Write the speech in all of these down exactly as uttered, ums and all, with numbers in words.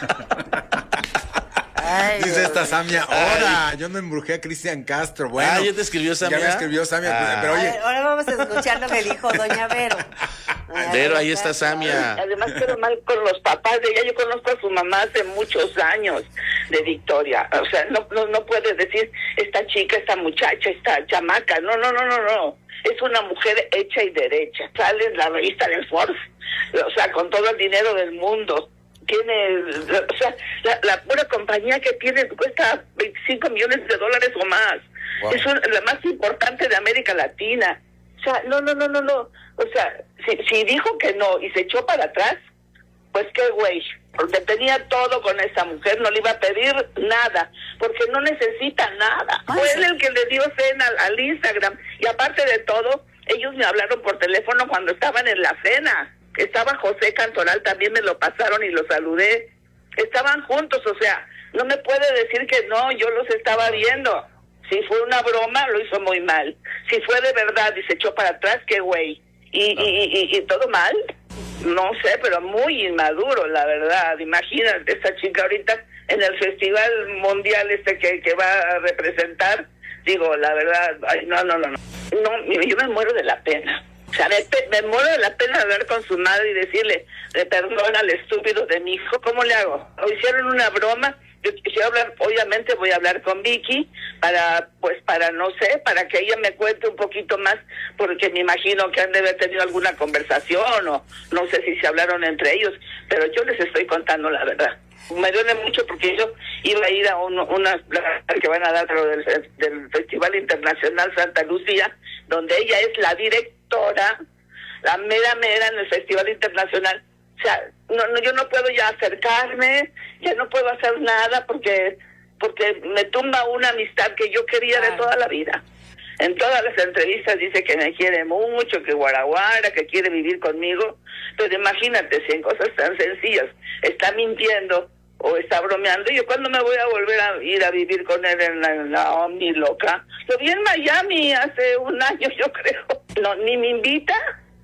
Ay, dice esta Samia, ahora, yo no embrujé a Cristian Castro. Bueno, ah, ¿ya te escribió Samia? Ya me escribió Samia, ah. pero oye. Ver, ahora vamos a escuchar lo que dijo doña Vero. Doña Vero, ahí está Samia. Además quedó mal con los papás de ella. Yo conozco a su mamá hace muchos años de Victoria. O sea, no, no, no puedes decir esta chica, esta muchacha, esta chamaca. No, no, no, no, no. Es una mujer hecha y derecha. Sale en la revista del Forbes. O sea, con todo el dinero del mundo. Tiene, o sea, la, la pura compañía que tiene cuesta veinticinco millones de dólares o más. Wow. Es un, la más importante de América Latina. O sea, no, no, no, no, no. O sea, si, si dijo que no y se echó para atrás, pues qué güey. Porque tenía todo con esa mujer, no le iba a pedir nada, porque no necesita nada. Ay, Fue sí. él el que le dio cena al, al Instagram. Y aparte de todo, ellos me hablaron por teléfono cuando estaban en la cena. Estaba José Cantoral, también me lo pasaron y lo saludé. Estaban juntos, o sea, no me puede decir que no, yo los estaba viendo. Si fue una broma, lo hizo muy mal. Si fue de verdad y se echó para atrás, qué güey. Y, no. y, y, y todo mal, no sé, pero muy inmaduro, la verdad. Imagínate, esta chica ahorita en el festival mundial este que, que va a representar, digo, la verdad, ay, no, no, no, no. No, yo me muero de la pena. O sea, me, me muero de la pena hablar con su madre y decirle, le perdona al estúpido de mi hijo. ¿Cómo le hago? O hicieron una broma. Yo, yo hablar, obviamente voy a hablar con Vicky para, pues, para, no sé, para que ella me cuente un poquito más, porque me imagino que han de haber tenido alguna conversación o no sé si se hablaron entre ellos, pero yo les estoy contando la verdad. Me duele mucho porque yo iba a ir a un, una que van a dar del, del Festival Internacional Santa Lucía, donde ella es la directora, la mera mera en el Festival Internacional. O sea, no, no, yo no puedo ya acercarme, ya no puedo hacer nada porque porque me tumba una amistad que yo quería de toda la vida. En todas las entrevistas dice que me quiere mucho, que guaraguara, que quiere vivir conmigo, pero imagínate si en cosas tan sencillas está mintiendo o está bromeando. ¿Yo cuándo me voy a volver a ir a vivir con él en la, en la Omni loca? Lo vi en Miami hace un año, yo creo. No, ni me invita.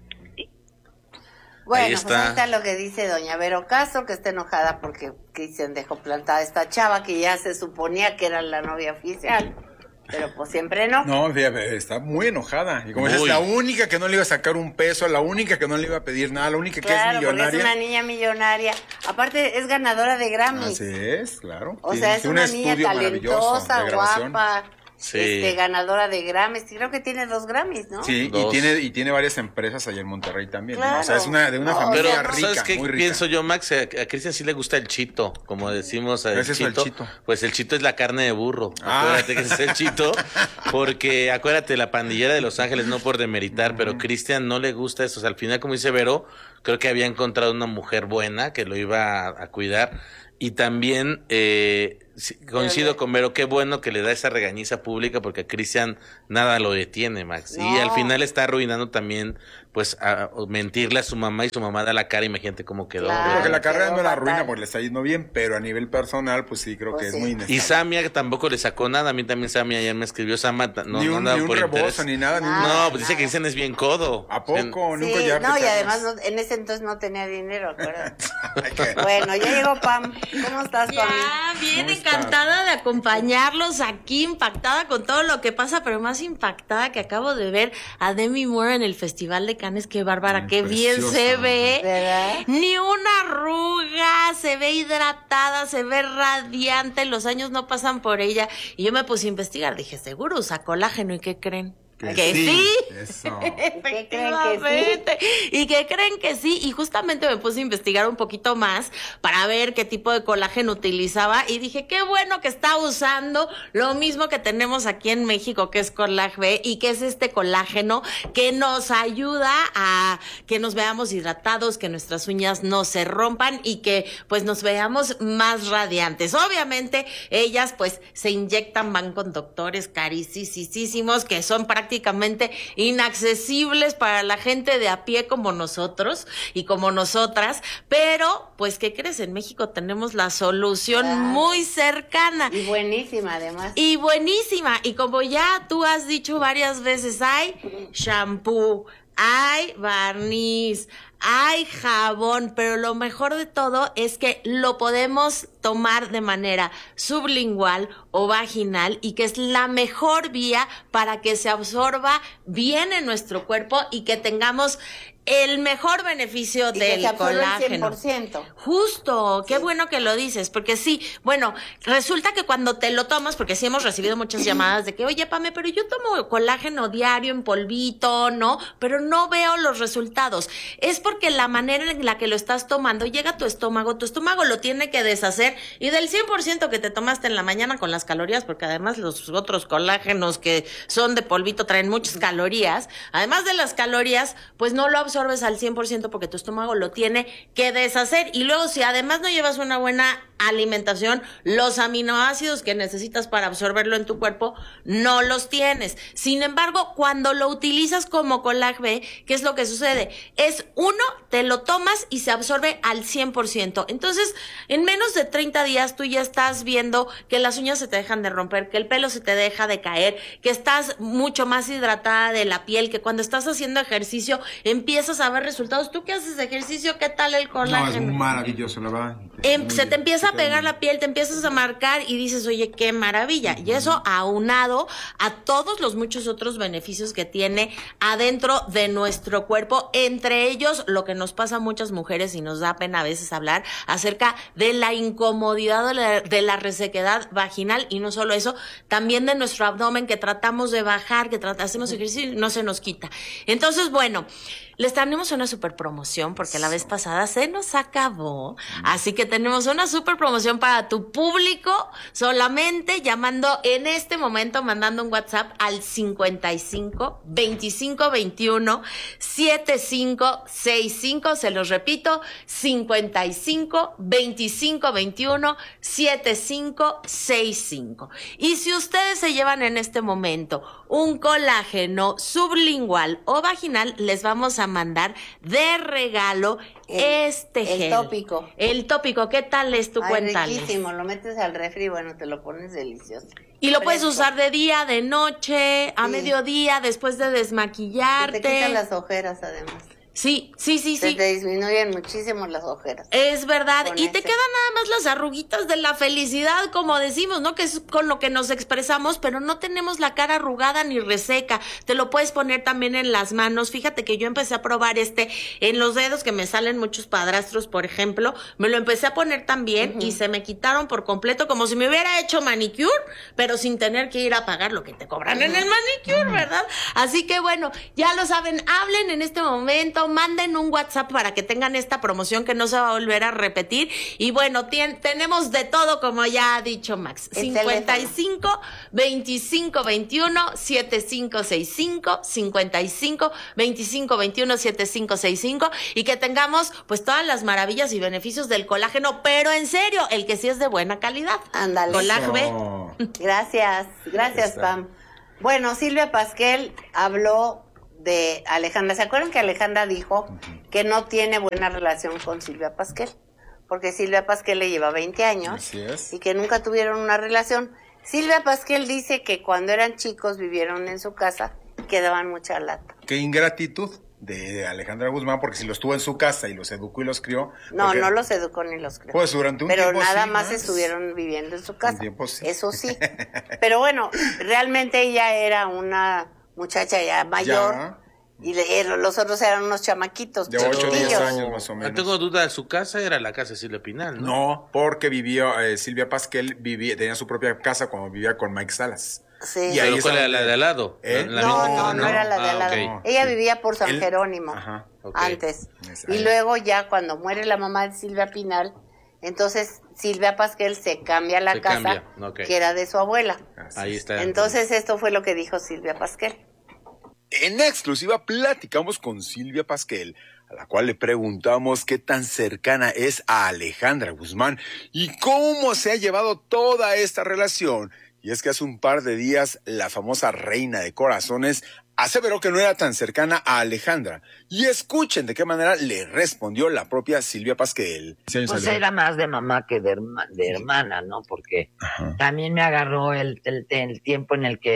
Bueno, ahí está. Pues ahí está lo que dice doña Vero Castro, que está enojada porque Cristian dejó plantada a esta chava que ya se suponía que era la novia oficial. Pero pues siempre no. No, fíjate, está muy enojada. Y como dices, la única que no le iba a sacar un peso, la única que no le iba a pedir nada, la única que claro, es millonaria. Porque es una niña millonaria. Aparte, es ganadora de Grammys. Así es, claro. O sea, es una un niña talentosa, guapa. Sí. Este, ganadora de Grammys, creo que tiene dos Grammys, ¿no? Sí, dos. y tiene y tiene varias empresas allá en Monterrey también. Claro. ¿no? O sea, es una de una no, familia pero, rica, ¿sabes qué muy rica. pienso yo, Max? A, a Cristian sí le gusta el chito, como decimos el ¿Qué es chito, eso, el chito? Pues el chito es la carne de burro. Ah. Acuérdate que es el chito, porque acuérdate, la pandillera de Los Ángeles, no por demeritar, mm. pero Cristian no le gusta eso. O sea, al final, como dice Vero, creo que había encontrado una mujer buena que lo iba a, a cuidar. Y también eh, coincido con Vero, qué bueno que le da esa regañiza pública porque a Cristian nada lo detiene, Max. No. Y al final está arruinando también, pues, a, a mentirle a su mamá y su mamá da la cara, imagínate cómo quedó. Claro, porque la carrera no la arruina porque le está yendo bien, pero a nivel personal, pues sí, creo pues que sí. es muy inestable. Y Samia tampoco le sacó nada, a mí también Samia ayer me escribió, Samia no, ni un, no ni un por rebozo, interés. ni nada. Nada, ni no, nada. pues dice que Cristian es bien codo. ¿A poco? Sí, Nunca ya no, y además no, en ese entonces no tenía dinero, acuérdate. Bueno, ya llegó Pam. ¿Cómo estás, Pam? Ya, bien encantada de acompañarlos aquí, impactada con todo lo que pasa, pero más impactada que acabo de ver a Demi Moore en el Festival de Cannes. Qué bárbara, mm, qué bien se ve. ¿Verdad? Ni una arruga, se ve hidratada, se ve radiante, los años no pasan por ella. Y yo me puse a investigar, dije, seguro usa colágeno, ¿y qué creen? Que, que sí, sí. Eso. ¿Qué creen que sí? Y que creen que sí, y justamente me puse a investigar un poquito más para ver qué tipo de colágeno utilizaba y dije, qué bueno que está usando lo mismo que tenemos aquí en México, que es Colag B, y que es este colágeno que nos ayuda a que nos veamos hidratados, que nuestras uñas no se rompan y que pues nos veamos más radiantes. Obviamente ellas pues se inyectan, van con doctores carísimos que son para prácticamente inaccesibles para la gente de a pie como nosotros y como nosotras, pero pues ¿qué crees? En México tenemos la solución claro. muy cercana. Y buenísima además. Y buenísima, y como ya tú has dicho varias veces, hay shampoo, hay barniz, hay jabón, pero lo mejor de todo es que lo podemos tomar de manera sublingual o vaginal y que es la mejor vía para que se absorba bien en nuestro cuerpo y que tengamos el mejor beneficio y del que se absorbe el colágeno. cien por ciento. Justo, qué Sí. bueno que lo dices, porque sí, bueno, resulta que cuando te lo tomas, porque sí hemos recibido muchas llamadas de que, oye, Pame, pero yo tomo colágeno diario en polvito, ¿no? Pero no veo los resultados. Es porque la manera en la que lo estás tomando llega a tu estómago, tu estómago lo tiene que deshacer y del cien por ciento que te tomaste en la mañana con las calorías, porque además los otros colágenos que son de polvito traen muchas calorías, además de las calorías, pues no lo absorbes al cien por ciento porque tu estómago lo tiene que deshacer. Y luego, si además no llevas una buena alimentación, los aminoácidos que necesitas para absorberlo en tu cuerpo no los tienes. Sin embargo, cuando lo utilizas como Colag B, ¿qué es lo que sucede? Es uno, te lo tomas y se absorbe al cien por ciento. Entonces, en menos de treinta días tú ya estás viendo que las uñas se te dejan de romper, que el pelo se te deja de caer, que estás mucho más hidratada de la piel, que cuando estás haciendo ejercicio empiezas a ver resultados. ¿Tú qué haces ejercicio? ¿Qué tal el colágeno? No, es maravilloso, la verdad. Em, se te empieza a Muy pegar bien. la piel, te empiezas a marcar y dices, oye, qué maravilla. Y eso aunado a todos los muchos otros beneficios que tiene adentro de nuestro cuerpo, entre ellos lo que nos pasa a muchas mujeres y nos da pena a veces hablar acerca de la incomodidad de la, de la resequedad vaginal, y no solo eso, también de nuestro abdomen que tratamos de bajar, que tratamos, hacemos ejercicio y no se nos quita. Entonces, bueno, les tenemos una super promoción porque la vez pasada se nos acabó, así que tenemos una super promoción para tu público, solamente llamando en este momento, mandando un WhatsApp al cincuenta y cinco, veinticinco, veintiuno, setenta y cinco sesenta y cinco, se los repito, cincuenta y cinco, veinticinco, veintiuno, setenta y cinco sesenta y cinco. Y si ustedes se llevan en este momento un colágeno sublingual o vaginal, les vamos a mandar de regalo El- este el gel. tópico. El tópico, ¿qué tal es tu Ay, cuéntales? riquísimo, lo metes al refri, bueno, te lo pones delicioso. Y lo puedes Fresco. usar de día, de noche, a Sí. mediodía, después de Y desmaquillarte. te quitan las ojeras, además. Sí, sí, sí, Se sí. te disminuyen muchísimo las ojeras. Es verdad, Con y te ese. quedan nada más las arruguitas de la felicidad, como decimos, ¿no? Que es con lo que nos expresamos, pero no tenemos la cara arrugada ni reseca. Te lo puedes poner también en las manos. Fíjate que yo empecé a probar este en los dedos, que me salen muchos padrastros, por ejemplo. Me lo empecé a poner también y se me quitaron por completo, como si me hubiera hecho manicure, pero sin tener que ir a pagar lo que te cobran en el manicure, ¿verdad? Así que bueno, ya lo saben, hablen en este momento, manden un WhatsApp para que tengan esta promoción que no se va a volver a repetir. Y bueno, tien- tenemos de todo, como ya ha dicho Max. El cincuenta y cinco, veinticinco, veintiuno, setenta y cinco sesenta y cinco, cincuenta y cinco, veinticinco, veintiuno, setenta y cinco sesenta y cinco, y que tengamos pues todas las maravillas y beneficios del colágeno, pero en serio, el que sí es de buena calidad. Ándale. Colag B. Oh. Gracias, gracias, está. Pam. Bueno, Silvia Pasquel habló de Alejandra. ¿Se acuerdan que Alejandra dijo que no tiene buena relación con Silvia Pasquel? Porque Silvia Pasquel le lleva veinte años Así es. y que nunca tuvieron una relación. Silvia Pasquel dice que cuando eran chicos vivieron en su casa y que daban mucha lata. Qué ingratitud de Alejandra Guzmán, porque si los tuvo en su casa y los educó y los crió. No, porque- no los educó ni los creó. Pues durante un Pero tiempo nada sí, más más. estuvieron viviendo en su casa. tiempo sí. Eso sí. Pero bueno, realmente ella era una muchacha ya mayor. Ya. Y le- er- los otros eran unos chamaquitos. De ocho o diez chiquitillos. años más o No menos. tengo duda, su casa era la casa de Silvia Pinal, ¿no? No, porque vivió, eh, Silvia Pasquel vivía, tenía su propia casa cuando vivía con Mike Salas. Sí. Y ahí ¿Pero es cuál era donde- la de al lado? ¿Eh? ¿La No, misma no, casa? no era la de Ah, al lado. ok. Ella vivía por San Él- Jerónimo Ajá. Ok. antes. Es Y ahí. luego ya cuando muere la mamá de Silvia Pinal, entonces Silvia Pasquel se cambia a la Se casa cambia, ok. que era de su abuela. Así Ahí es. está. Entonces esto fue lo que dijo Silvia Pasquel. En exclusiva platicamos con Silvia Pasquel, a la cual le preguntamos qué tan cercana es a Alejandra Guzmán y cómo se ha llevado toda esta relación. Y es que hace un par de días la famosa reina de corazones aseveró que no era tan cercana a Alejandra. Y escuchen de qué manera le respondió la propia Silvia Pasquel. Sí, Pues salió. era más de mamá que de, herma- de hermana, ¿no? Porque Ajá. también me agarró el, el, el tiempo en el que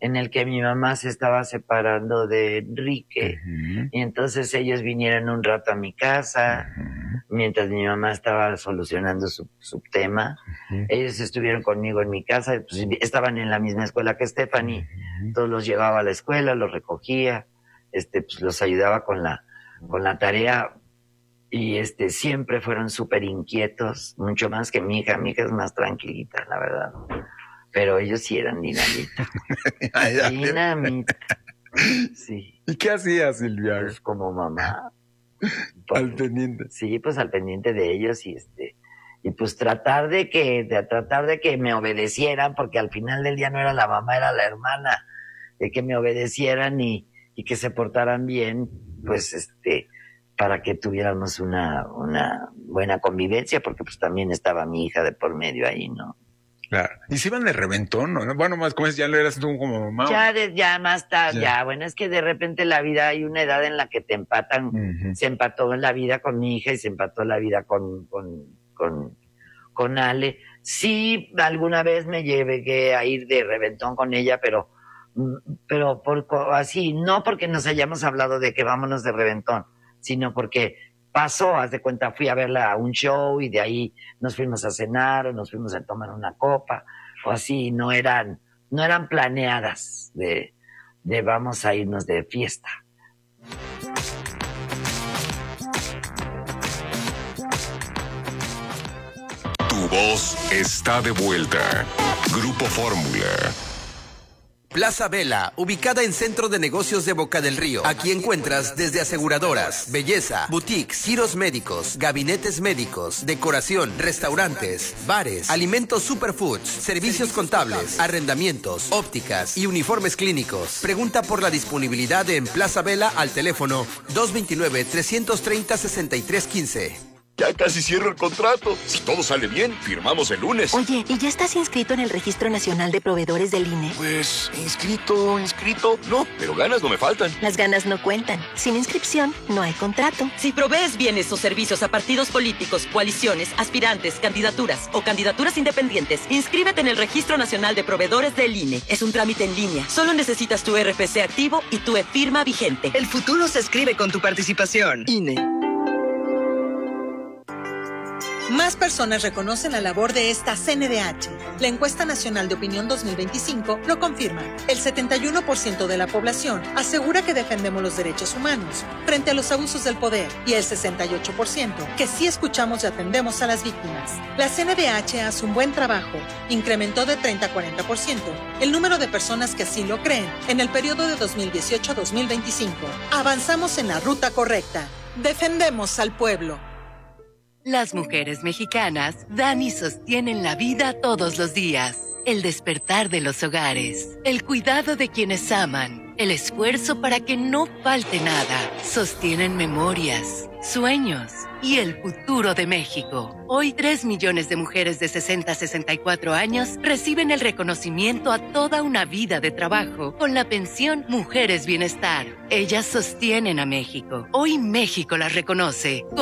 en el que mi mamá se estaba separando de Enrique, uh-huh. y entonces ellos vinieron un rato a mi casa, uh-huh. mientras mi mamá estaba solucionando su, su tema. Uh-huh. Ellos estuvieron conmigo en mi casa, pues, estaban en la misma escuela que Stephanie, uh-huh. entonces los llevaba a la escuela, los recogía, este, pues los ayudaba con la, con la tarea, y este, siempre fueron súper inquietos, mucho más que mi hija. Mi hija es más tranquilita, la verdad. Pero ellos sí eran dinamita. Dinamita. Sí. ¿Y qué hacía Silvia? Pues como mamá. Al pendiente. Sí, pues al pendiente de ellos y este y pues tratar de que de tratar de que me obedecieran, porque al final del día no era la mamá, era la hermana, de que me obedecieran y, y que se portaran bien, pues este para que tuviéramos una una buena convivencia, porque pues también estaba mi hija de por medio ahí, ¿no? Claro. ¿Y si iban de reventón? ¿No? Bueno, más como es, ya lo eras tú como mamá. Ya, de, ya más tarde, ya. ya. Bueno, es que de repente la vida, hay una edad en la que te empatan. Uh-huh. Se empató en la vida con mi hija y se empató la vida con, con, con, con Ale. Sí, alguna vez me llevé a ir de reventón con ella, pero, pero por, así, no porque nos hayamos hablado de que vámonos de reventón, sino porque pasó, haz de cuenta, fui a verla a un show y de ahí nos fuimos a cenar o nos fuimos a tomar una copa o así, no eran, no eran planeadas de, de vamos a irnos de fiesta. Tu voz está de vuelta. Grupo Fórmula. Plaza Vela, ubicada en Centro de Negocios de Boca del Río. Aquí encuentras desde aseguradoras, belleza, boutiques, giros médicos, gabinetes médicos, decoración, restaurantes, bares, alimentos superfoods, servicios contables, arrendamientos, ópticas y uniformes clínicos. Pregunta por la disponibilidad en Plaza Vela al teléfono dos dos nueve, tres tres cero, seis tres uno cinco. Ya casi cierro el contrato. Si todo sale bien, firmamos el lunes. Oye, ¿y ya estás inscrito en el Registro Nacional de Proveedores del I N E? Pues, inscrito, inscrito, no, pero ganas no me faltan. Las ganas no cuentan. Sin inscripción, no hay contrato. Si provees bienes o servicios a partidos políticos, coaliciones, aspirantes, candidaturas o candidaturas independientes, inscríbete en el Registro Nacional de Proveedores del I N E. Es un trámite en línea. Solo necesitas tu R F C activo y tu e-firma vigente. El futuro se escribe con tu participación. I N E. Más personas reconocen la labor de esta C N D H. La encuesta nacional de opinión dos mil veinticinco lo confirma. El setenta y uno por ciento de la población asegura que defendemos los derechos humanos frente a los abusos del poder y el sesenta y ocho por ciento que sí escuchamos y atendemos a las víctimas. La C N D H hace un buen trabajo. Incrementó de treinta a cuarenta por ciento el número de personas que así lo creen en el periodo de dos mil dieciocho a dos mil veinticinco. Avanzamos en la ruta correcta. Defendemos al pueblo. Las mujeres mexicanas dan y sostienen la vida todos los días. El despertar de los hogares, el cuidado de quienes aman, el esfuerzo para que no falte nada. Sostienen memorias, sueños y el futuro de México. Hoy, tres millones de mujeres de sesenta a sesenta y cuatro años reciben el reconocimiento a toda una vida de trabajo con la pensión Mujeres Bienestar. Ellas sostienen a México. Hoy México las reconoce.